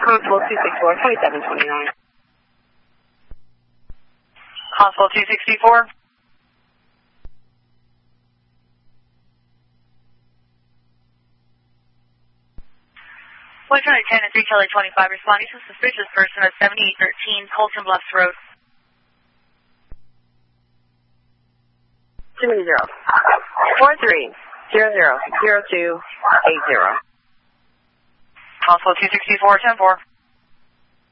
Constable 264, 2729. Constable 264. Lieutenant 10 and 3 Kelly 25 responding to a suspicious person at 7813 Colton Bluffs Road. 280 43000280. Constable 264, 10-4.